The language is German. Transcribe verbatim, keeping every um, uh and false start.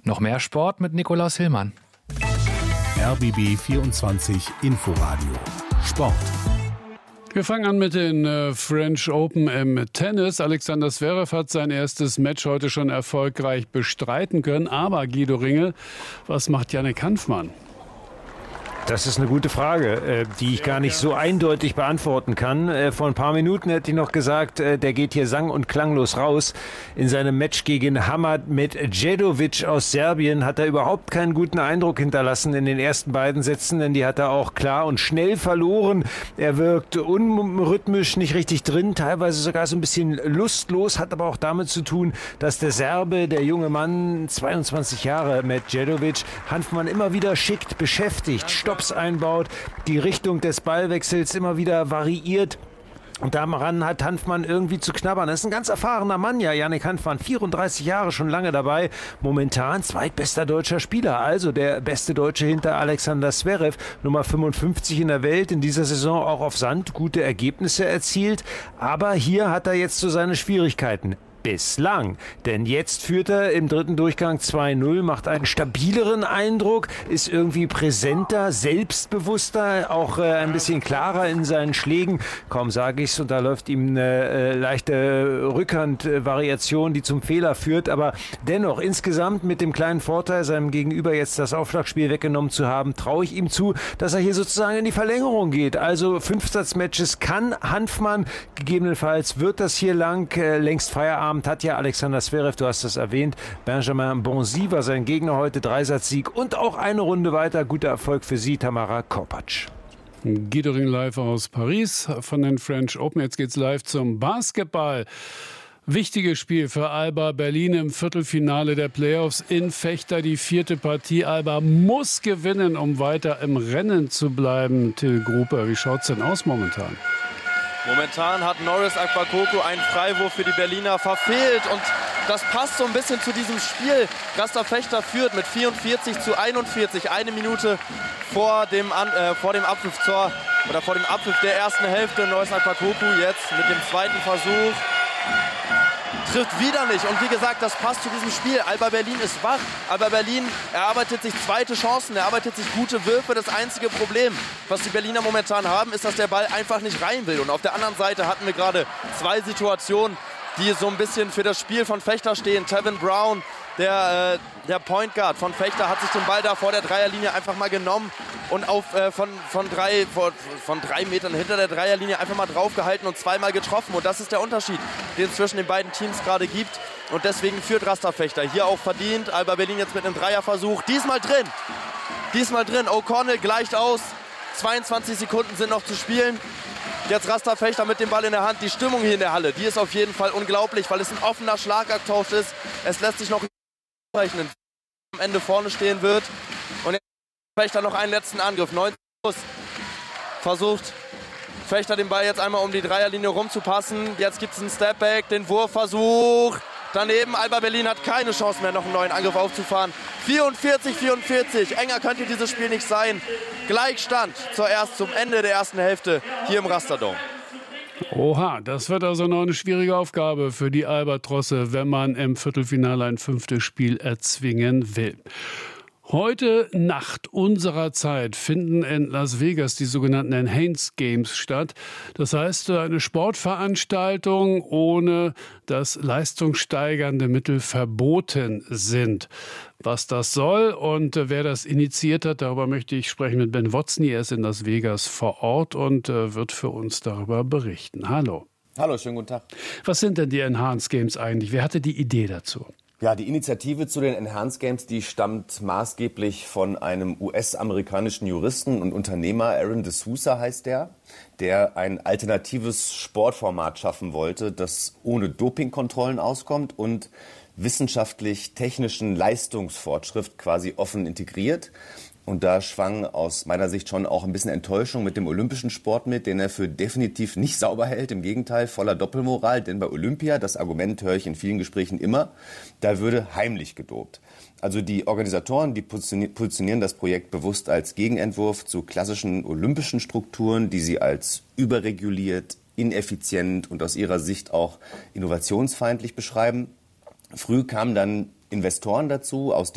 Noch mehr Sport mit Nikolaus Hillmann. R B B vierundzwanzig Inforadio Sport. Wir fangen an mit den äh, French Open im Tennis. Alexander Zverev hat sein erstes Match heute schon erfolgreich bestreiten können. Aber Guido Ringel, was macht Jannik Hanfmann? Das ist eine gute Frage, die ich gar nicht so eindeutig beantworten kann. Vor ein paar Minuten hätte ich noch gesagt, der geht hier sang- und klanglos raus. In seinem Match gegen Hamad Medjedovic aus Serbien hat er überhaupt keinen guten Eindruck hinterlassen in den ersten beiden Sätzen, denn die hat er auch klar und schnell verloren. Er wirkt unrhythmisch, nicht richtig drin, teilweise sogar so ein bisschen lustlos, hat aber auch damit zu tun, dass der Serbe, der junge Mann, zweiundzwanzig Jahre, Medjedovic, Hanfmann immer wieder schickt, beschäftigt, stoppt einbaut, die Richtung des Ballwechsels immer wieder variiert. Und daran hat Hanfmann irgendwie zu knabbern. Das ist ein ganz erfahrener Mann, ja, Jannik Hanfmann, vierunddreißig Jahre, schon lange dabei. Momentan zweitbester deutscher Spieler, also der beste Deutsche hinter Alexander Zverev, Nummer fünfundfünfzig in der Welt, in dieser Saison auch auf Sand gute Ergebnisse erzielt. Aber hier hat er jetzt so seine Schwierigkeiten. Bislang. Denn jetzt führt er im dritten Durchgang zwei null, macht einen stabileren Eindruck, ist irgendwie präsenter, selbstbewusster, auch äh, ein bisschen klarer in seinen Schlägen. Kaum sage ich's, und da läuft ihm eine äh, leichte Rückhandvariation, die zum Fehler führt. Aber dennoch, insgesamt mit dem kleinen Vorteil, seinem Gegenüber jetzt das Aufschlagspiel weggenommen zu haben, traue ich ihm zu, dass er hier sozusagen in die Verlängerung geht. Also Fünfsatzmatches kann Hanfmann, gegebenenfalls wird das hier lang, äh, längst Feierabend. Hat ja Alexander Zverev, du hast es erwähnt, Benjamin Bonzi war sein Gegner heute, Dreisatzsieg und auch eine Runde weiter, guter Erfolg für sie, Tamara Korpatsch. Guido Ringel live aus Paris von den French Open. Jetzt geht's live zum Basketball. Wichtiges Spiel für Alba Berlin im Viertelfinale der Playoffs in Fechter. Die vierte Partie. Alba muss gewinnen, um weiter im Rennen zu bleiben. Till Gruber, wie schaut's denn aus momentan? Momentan hat Norris Akbakoko einen Freiwurf für die Berliner verfehlt und das passt so ein bisschen zu diesem Spiel. Rasta Fechter führt mit vierundvierzig zu einundvierzig, eine Minute vor dem, äh, vor dem Abpfiff zur, oder vor dem Abpfiff der ersten Hälfte. Norris Akbakoko jetzt mit dem zweiten Versuch. Trifft wieder nicht. Und wie gesagt, das passt zu diesem Spiel. Alba Berlin ist wach. Alba Berlin erarbeitet sich zweite Chancen, erarbeitet sich gute Würfe. Das einzige Problem, was die Berliner momentan haben, ist, dass der Ball einfach nicht rein will. Und auf der anderen Seite hatten wir gerade zwei Situationen, die so ein bisschen für das Spiel von Fechter stehen. Tevin Brown, der, äh, der Point Guard von Fechter, hat sich den Ball da vor der Dreierlinie einfach mal genommen und auf, äh, von, von, drei, von, von drei Metern hinter der Dreierlinie einfach mal draufgehalten und zweimal getroffen. Und das ist der Unterschied, den es zwischen den beiden Teams gerade gibt. Und deswegen führt Rasta Fechter hier auch verdient. Alba Berlin jetzt mit einem Dreierversuch. Diesmal drin. Diesmal drin. O'Connell gleicht aus. zweiundzwanzig Sekunden sind noch zu spielen. Jetzt Rasta Fechter mit dem Ball in der Hand. Die Stimmung hier in der Halle, die ist auf jeden Fall unglaublich, weil es ein offener Schlagabtausch ist. Es lässt sich noch rechnen, am Ende vorne stehen wird. Und jetzt Fechter noch einen letzten Angriff. neunzehn Schuss. Versucht Fechter den Ball jetzt einmal um die Dreierlinie rumzupassen. Jetzt gibt es einen Stepback, den Wurfversuch. Daneben, Alba Berlin hat keine Chance mehr, noch einen neuen Angriff aufzufahren. vierundvierzig vierundvierzig, enger könnte dieses Spiel nicht sein. Gleichstand zuerst zum Ende der ersten Hälfte hier im Rasterdom. Oha, das wird also noch eine schwierige Aufgabe für die Albatrosse, wenn man im Viertelfinale ein fünftes Spiel erzwingen will. Heute Nacht unserer Zeit finden in Las Vegas die sogenannten Enhanced Games statt. Das heißt, eine Sportveranstaltung, ohne dass leistungssteigernde Mittel verboten sind. Was das soll und wer das initiiert hat, darüber möchte ich sprechen mit Ben Wozny. Er ist in Las Vegas vor Ort und wird für uns darüber berichten. Hallo. Hallo, schönen guten Tag. Was sind denn die Enhanced Games eigentlich? Wer hatte die Idee dazu? Ja, die Initiative zu den Enhanced Games, die stammt maßgeblich von einem U S-amerikanischen Juristen und Unternehmer, Aaron DeSouza heißt der, der ein alternatives Sportformat schaffen wollte, das ohne Dopingkontrollen auskommt und wissenschaftlich-technischen Leistungsfortschritt quasi offen integriert. Und da schwang aus meiner Sicht schon auch ein bisschen Enttäuschung mit dem olympischen Sport mit, den er für definitiv nicht sauber hält. Im Gegenteil, voller Doppelmoral. Denn bei Olympia, das Argument höre ich in vielen Gesprächen immer, da würde heimlich gedopt. Also die Organisatoren, die positionieren das Projekt bewusst als Gegenentwurf zu klassischen olympischen Strukturen, die sie als überreguliert, ineffizient und aus ihrer Sicht auch innovationsfeindlich beschreiben. Früh kamen dann Investoren dazu aus